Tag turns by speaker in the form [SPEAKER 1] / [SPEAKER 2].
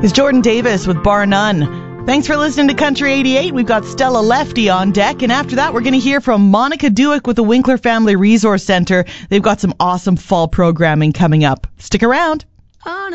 [SPEAKER 1] It's Jordan Davis with Bar None. Thanks for listening to Country 88. We've got Stella Lefty on deck, and after that, we're going to hear from Monica Duick with the Winkler Family Resource Center. They've got some awesome fall programming coming up. Stick around.